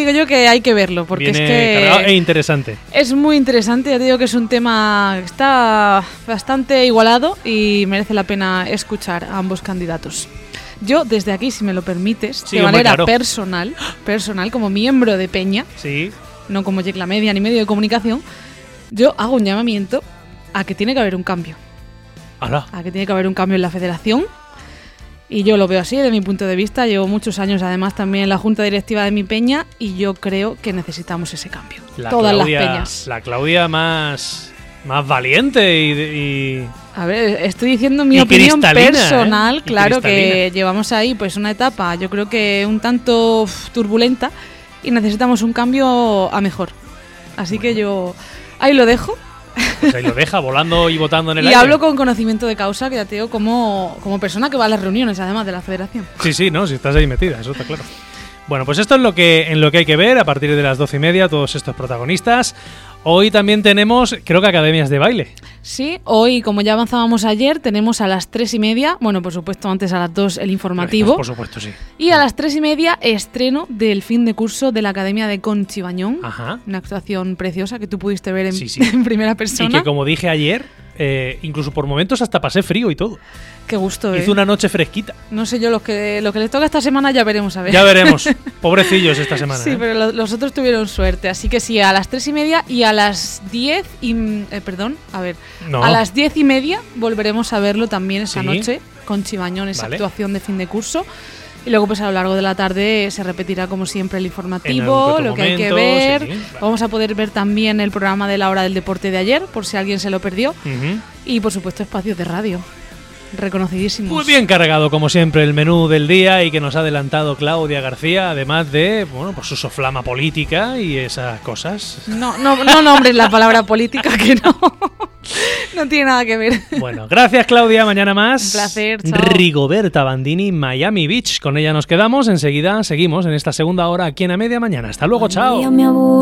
digo yo que hay que verlo, porque Viene es que cargado e interesante. es muy interesante. Ya te digo que es un tema que está bastante igualado y merece la pena escuchar a ambos candidatos. Yo, desde aquí, si me lo permites, Sí, de hombre, manera claro. personal, como miembro de Peña, Sí. no como Yecla Media ni medio de comunicación, yo hago un llamamiento a que tiene que haber un cambio. Hala. A que tiene que haber un cambio en la federación. Y yo lo veo así, de mi punto de vista. Llevo muchos años, además, también en la junta directiva de mi peña, y yo creo que necesitamos ese cambio. Todas Claudia, las peñas. La Claudia más valiente y A ver, estoy diciendo mi Y opinión cristalina, personal, ¿eh? Y claro que cristalina. llevamos ahí pues una etapa, yo creo que un tanto turbulenta, y necesitamos un cambio a mejor. Así que yo ahí lo dejo. pues ahí lo deja volando y votando en el Y aire. hablo con conocimiento de causa, que ya te digo, como persona que va a las reuniones, además de la federación. Sí, no, si estás ahí metida, eso está claro. Bueno, pues esto es en lo que hay que ver a partir de las 12:30, todos estos protagonistas. Hoy también tenemos, creo que academias de baile. Sí, hoy, como ya avanzábamos ayer, tenemos a las 3:30, bueno, por supuesto, antes a las 2 el informativo. Por supuesto, sí. Y a las 3:30, estreno del fin de curso de la Academia de Conchi Bañón. Ajá. Una actuación preciosa que tú pudiste ver en, Sí. en primera Y persona. que, como dije ayer, incluso por momentos hasta pasé frío y todo. Qué gusto, Hizo una noche fresquita. No sé yo, lo que les toca esta semana ya veremos, a ver. Ya veremos. Pobrecillos esta semana. Sí, pero los otros tuvieron suerte. Así que sí, a las 3:30 y a las 10 y... No. A las 10:30 volveremos a verlo también esa Sí. noche, con Chibañón, esa Vale. actuación de fin de curso. Y luego pues a lo largo de la tarde se repetirá como siempre el En informativo, algún lo que hay que momento, ver. sí, vale. Vamos a poder ver también el programa de la hora del deporte de ayer, por si alguien se lo perdió. Ujú. Y por supuesto espacios de radio, reconocidísimos. Muy bien cargado, como siempre, el menú del día y que nos ha adelantado Claudia García, además de, bueno, pues su soflama política y esas cosas. No nombres la palabra política, que no. No tiene nada que ver. Bueno, gracias Claudia, mañana más. Un placer, chao. Rigoberta Bandini, Miami Beach. Con ella nos quedamos, enseguida seguimos en esta segunda hora aquí en A Media Mañana. Hasta luego, chao.